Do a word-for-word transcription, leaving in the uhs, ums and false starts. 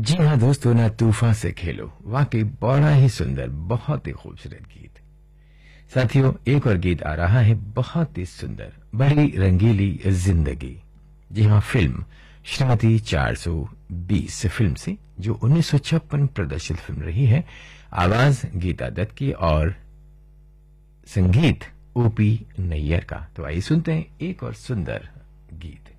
जी हाँ दोस्तों, ना तूफान से खेलो वाकई बड़ा ही सुंदर, बहुत ही खूबसूरत गीत। साथियों, एक और गीत आ रहा है बहुत ही सुंदर, बड़ी रंगीली जिंदगी। जी हाँ, फिल्म श्रीमती चार सौ बीस फिल्म से, जो उन्नीस सौ छप्पन प्रदर्शित फिल्म रही है। आवाज गीता दत्त की और संगीत ओपी नैयर का। तो आइए सुनते हैं एक और सुंदर गीत।